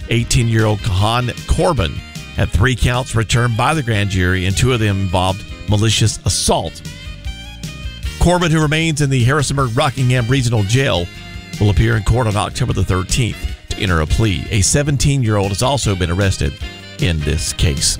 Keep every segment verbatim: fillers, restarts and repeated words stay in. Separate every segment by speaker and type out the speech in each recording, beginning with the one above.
Speaker 1: eighteen-year-old Kahan Corbin had three counts returned by the grand jury, and two of them involved malicious assault. Corbin, who remains in the Harrisonburg-Rockingham Regional Jail, will appear in court on October the thirteenth to enter a plea. A seventeen-year-old has also been arrested in this case.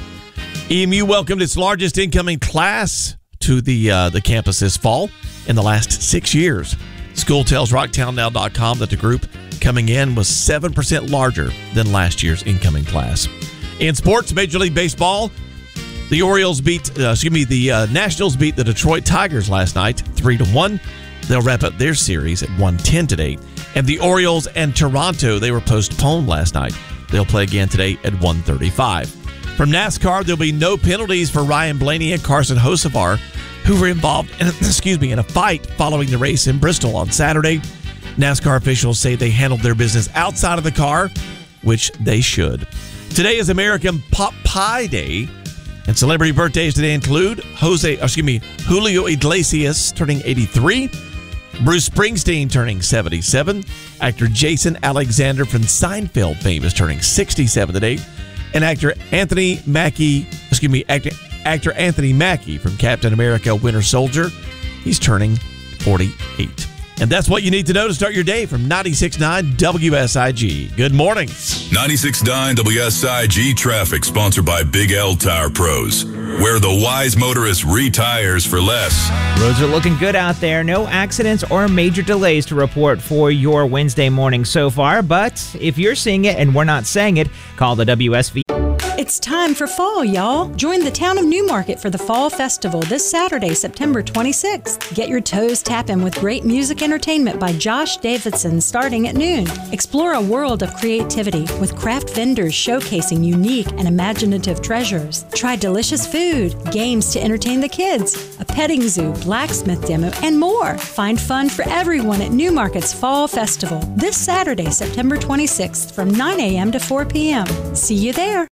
Speaker 1: E M U welcomed its largest incoming class to the uh, the campus this fall in the last six years. School tells rocktown now dot com that the group coming in was seven percent larger than last year's incoming class. In sports, Major League Baseball, the Orioles beat, uh, excuse me, the uh, Nationals beat the Detroit Tigers last night, three to one. They'll wrap up their series at one ten today. And the Orioles and Toronto, they were postponed last night. They'll play again today at one thirty-five. From NASCAR, there'll be no penalties for Ryan Blaney and Carson Hocevar, who were involved in, excuse me, in a fight following the race in Bristol on Saturday. NASCAR officials say they handled their business outside of the car, which they should. Today is American Pot Pie Day, and celebrity birthdays today include Jose, excuse me, Julio Iglesias turning eighty-three, Bruce Springsteen turning seventy-seven, actor Jason Alexander from Seinfeld fame is turning sixty-seven today, and actor Anthony Mackie, excuse me, actor, actor Anthony Mackie from Captain America Winter Soldier, he's turning forty-eight. And that's what you need to know to start your day from ninety-six point nine W S I G. Good morning.
Speaker 2: ninety-six point nine W S I G traffic, sponsored by Big L Tire Pros, where the wise motorist retires for less.
Speaker 3: Roads are looking good out there. No accidents or major delays to report for your Wednesday morning so far. But if you're seeing it and we're not saying it, call the W S V.
Speaker 4: It's time for fall, y'all. Join the town of Newmarket for the Fall Festival this Saturday, September twenty-sixth. Get your toes tapping with great music entertainment by Josh Davidson starting at noon. Explore a world of creativity with craft vendors showcasing unique and imaginative treasures. Try delicious food, games to entertain the kids, a petting zoo, blacksmith demo, and more. Find fun for everyone at Newmarket's Fall Festival this Saturday, September twenty-sixth from nine a.m. to four p.m. See you there.